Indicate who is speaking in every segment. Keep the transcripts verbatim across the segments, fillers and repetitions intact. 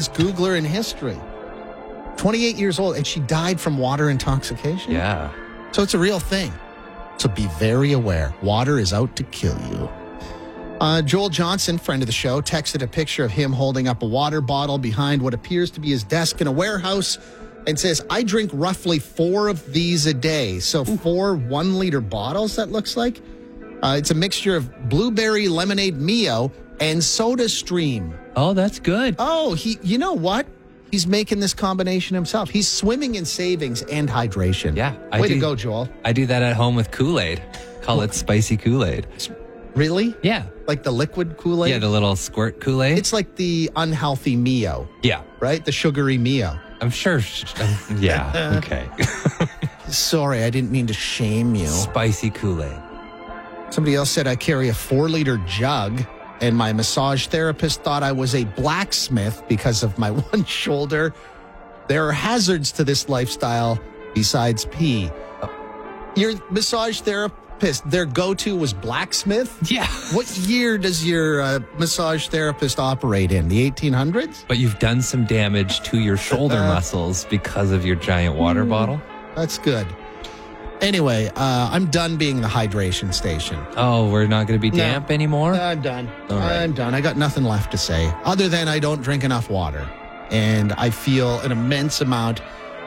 Speaker 1: fastest Googler in history. twenty-eight years old, and she died from water intoxication.
Speaker 2: Yeah.
Speaker 1: So it's a real thing. So be very aware. Water is out to kill you. Uh, Joel Johnson, friend of the show, texted a picture of him holding up a water bottle behind what appears to be his desk in a warehouse and says, I drink roughly four of these a day. So four one-liter bottles, that looks like. Uh, it's a mixture of blueberry lemonade Mio and Soda Stream.
Speaker 2: Oh, that's good.
Speaker 1: Oh, he. You know what? He's making this combination himself. He's swimming in savings and hydration.
Speaker 2: Yeah. I
Speaker 1: Way
Speaker 2: do,
Speaker 1: to go, Joel.
Speaker 2: I do that at home with Kool-Aid. Call it spicy Kool-Aid.
Speaker 1: Really?
Speaker 2: Yeah.
Speaker 1: Like the liquid Kool-Aid?
Speaker 2: Yeah, the little squirt Kool-Aid.
Speaker 1: It's like the unhealthy Mio,
Speaker 2: yeah.
Speaker 1: right? The sugary Mio.
Speaker 2: I'm sure. Um, yeah. Okay.
Speaker 1: Sorry, I didn't mean to shame you.
Speaker 2: Spicy Kool-Aid.
Speaker 1: Somebody else said I carry a four-liter jug, and my massage therapist thought I was a blacksmith because of my one shoulder. There are hazards to this lifestyle besides pee. Your massage therapist, their go-to was blacksmith?
Speaker 2: Yeah.
Speaker 1: What year does your uh, massage therapist operate in? The eighteen hundreds?
Speaker 2: But you've done some damage to your shoulder muscles because of your giant water bottle.
Speaker 1: That's good. Anyway, uh, I'm done being the hydration station.
Speaker 2: Oh, we're not going to be
Speaker 1: No.
Speaker 2: damp anymore?
Speaker 1: I'm done.
Speaker 2: All right.
Speaker 1: I'm done. I got nothing left to say other than I don't drink enough water. And I feel an immense amount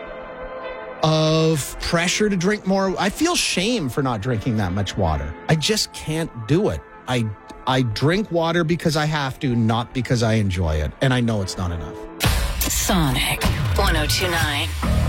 Speaker 1: of pressure to drink more. I feel shame for not drinking that much water. I just can't do it. I I drink water because I have to, not because I enjoy it. And I know it's not enough.
Speaker 3: Sonic one oh two point nine.